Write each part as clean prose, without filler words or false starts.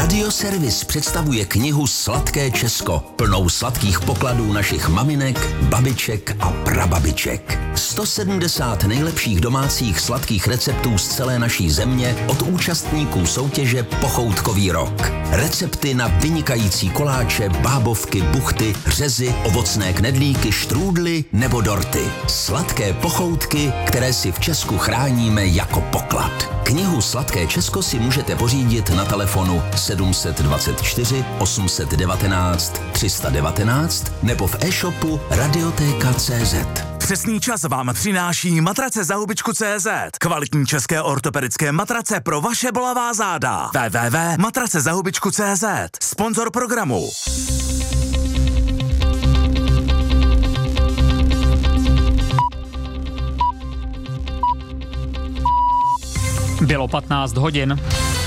Radioservis představuje knihu Sladké Česko, plnou sladkých pokladů našich maminek, babiček a prababiček. 170 nejlepších domácích sladkých receptů z celé naší země od účastníků soutěže Pochoutkový rok. Recepty na vynikající koláče, bábovky, buchty, řezy, ovocné knedlíky, štrůdly nebo dorty. Sladké pochoutky, které si v Česku chráníme jako poklad. Knihu Sladké Česko si můžete pořídit na telefonu 724 819 319 nebo v e-shopu Radioteka.cz. Přesný čas vám přináší matrace za hubičku.cz. Kvalitní české ortopedické matrace pro vaše bolavá záda. www.matracezahubičku.cz. Sponzor programu. Bylo 15 hodin.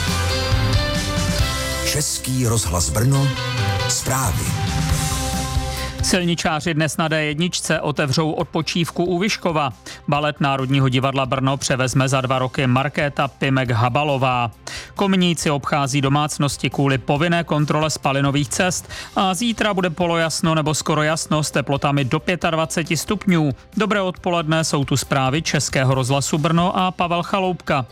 Český rozhlas Brno. Zprávy. Silničáři dnes na D1 otevřou odpočívku u Vyškova. Balet Národního divadla Brno převezme za 2 roky Markéta Pimek-Habalová. Kominíci obchází domácnosti kvůli povinné kontrole spalinových cest a zítra bude polojasno nebo skoro jasno s teplotami do 25 stupňů. Dobré odpoledne, jsou tu zprávy Českého rozhlasu Brno a Pavel Chaloupka.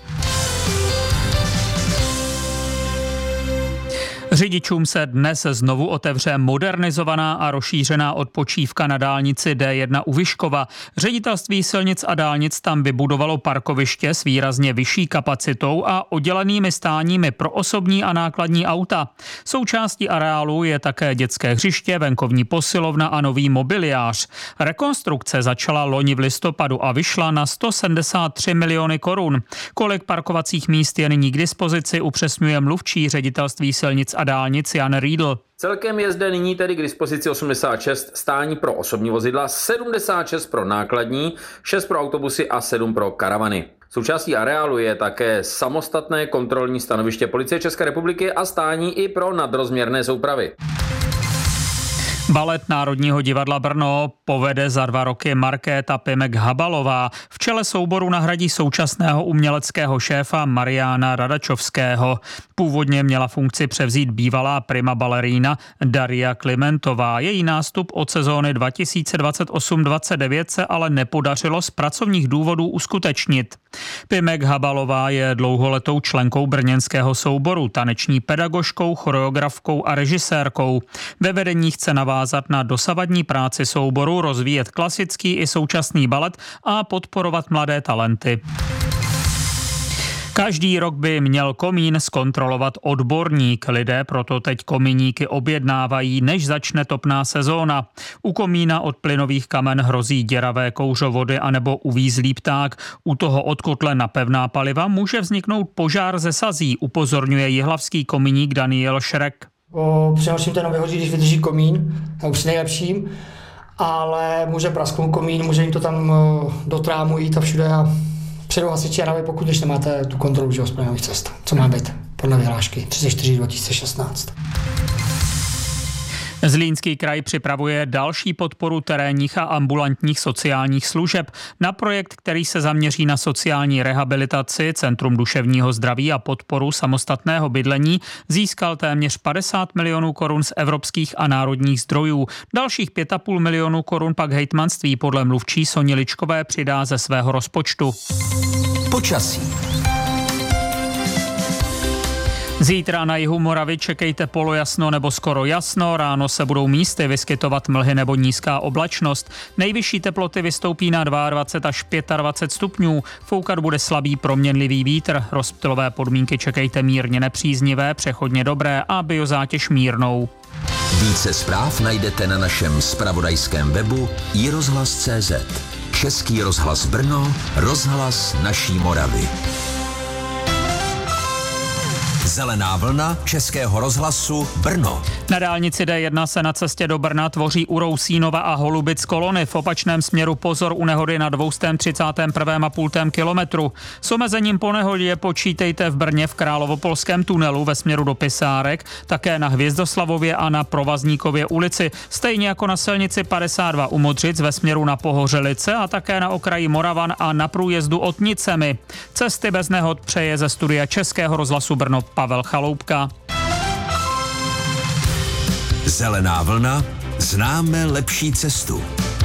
Řidičům se dnes znovu otevře modernizovaná a rozšířená odpočívka na dálnici D1 u Vyškova. Ředitelství silnic a dálnic tam vybudovalo parkoviště s výrazně vyšší kapacitou a oddělenými stáními pro osobní a nákladní auta. Součástí areálu je také dětské hřiště, venkovní posilovna a nový mobiliář. Rekonstrukce začala loni v listopadu a vyšla na 173 miliony korun. Kolik parkovacích míst je nyní k dispozici, upřesňuje mluvčí Ředitelství silnic a dálnic Jan Riedl. Celkem je zde nyní tedy k dispozici 86 stání pro osobní vozidla, 76 pro nákladní, 6 pro autobusy a 7 pro karavany. Součástí areálu je také samostatné kontrolní stanoviště Policie České republiky a stání i pro nadrozměrné soupravy. Balet Národního divadla Brno povede za 2 roky Markéta Pimek-Habalová. V čele souboru nahradí současného uměleckého šéfa Mariána Radačovského. Původně měla funkci převzít bývalá prima balerína Daria Klimentová. Její nástup od sezóny 2028-29 se ale nepodařilo z pracovních důvodů uskutečnit. Pimek-Habalová je dlouholetou členkou brněnského souboru, taneční pedagožkou, choreografkou a režisérkou. Ve vedení chce navázat na dosavadní práci souboru, rozvíjet klasický i současný balet a podporovat mladé talenty. Každý rok by měl komín zkontrolovat odborník. Lidé proto teď komíníky objednávají, než začne topná sezóna. U komína od plynových kamen hrozí děravé kouřovody anebo uvízlý pták. U toho od kotle na pevná paliva může vzniknout požár ze sazí, upozorňuje jihlavský komíník Daniel Šrek. Přenosím ten vyhodí, když vydrží komín, už nejlepším, ale může prasknout komín, může jim to tam do trámu jít a všude a přijdou hasiči a pokud když nemáte tu kontrolu spalinových cest, co má být podle vyhlášky 34/2016. Zlínský kraj připravuje další podporu terénních a ambulantních sociálních služeb na projekt, který se zaměří na sociální rehabilitaci, Centrum duševního zdraví a podporu samostatného bydlení. Získal téměř 50 milionů korun z evropských a národních zdrojů. Dalších 5,5 milionu korun pak hejtmanství podle mluvčí Soni Ličkové přidá ze svého rozpočtu. Počasí. Zítra na jihu Moravy čekejte polojasno nebo skoro jasno, ráno se budou místy vyskytovat mlhy nebo nízká oblačnost. Nejvyšší teploty vystoupí na 22 až 25 stupňů, foukat bude slabý proměnlivý vítr, rozptylové podmínky čekejte mírně nepříznivé, přechodně dobré a biozátěž mírnou. Více zpráv najdete na našem zpravodajském webu iRozhlas.cz. Český rozhlas Brno, rozhlas naší Moravy. Zelená vlna Českého rozhlasu Brno. Na dálnici D1 se na cestě do Brna tvoří u Rousínova a Holubic kolony. V opačném směru pozor u nehody na 231,5 kilometru. S omezením po nehodě počítejte v Brně v Královopolském tunelu ve směru do Pisárek, také na Hvězdoslavově a na Provazníkově ulici, stejně jako na silnici 52 u Modřic ve směru na Pohořelice a také na okraji Moravan a na průjezdu Otnicemi. Cesty bez nehod přeje ze studia Českého rozhlasu Brno Pavel Chaloupka. Zelená vlna, známe lepší cestu.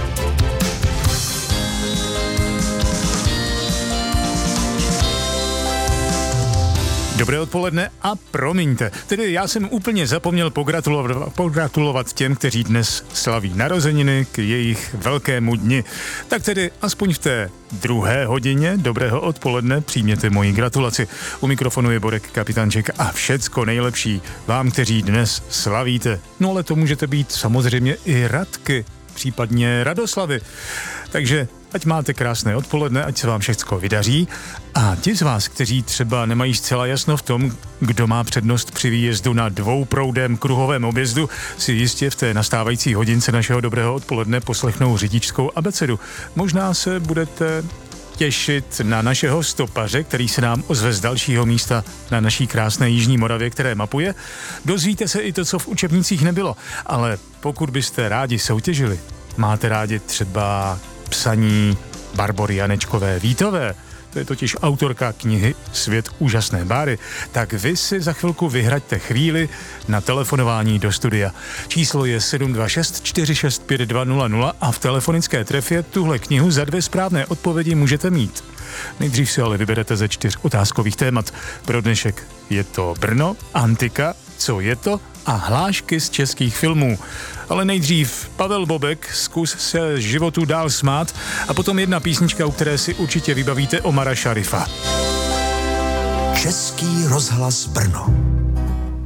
Dobré odpoledne a promiňte. Tedy já jsem úplně zapomněl pogratulovat těm, kteří dnes slaví narozeniny k jejich velkému dni. Tak tedy aspoň v té druhé hodině dobrého odpoledne přijměte moji gratulaci. U mikrofonu je Borek Kapitánček a všecko nejlepší vám, kteří dnes slavíte. No ale to můžete být samozřejmě i Radky, případně Radoslavy. Takže ať máte krásné odpoledne, ať se vám všecko vydaří. A ti z vás, kteří třeba nemají zcela jasno v tom, kdo má přednost při výjezdu na dvouproudém kruhovém objezdu, si jistě v té nastávající hodince našeho dobrého odpoledne poslechnou řidičskou abecedu. Možná se budete těšit na našeho stopaře, který se nám ozve z dalšího místa na naší krásné Jižní Moravě, které mapuje. Dozvíte se i to, co v učebnicích nebylo. Ale pokud byste rádi soutěžili, máte rádi třeba psaní Barbory Janečkové Vítové, to je totiž autorka knihy Svět úžasné Báry, tak vy si za chvilku vyhraďte chvíli na telefonování do studia. Číslo je 726 465 200 a v telefonické trefě tuhle knihu za 2 správné odpovědi můžete mít. Nejdřív si ale vyberete ze 4 otázkových témat. Pro dnešek je to Brno, antika, co je to a hlášky z českých filmů. Ale nejdřív Pavel Bobek, Zkus se životu dál smát, a potom jedna písnička, u které si určitě vybavíte Omara Šarifa. Český rozhlas Brno.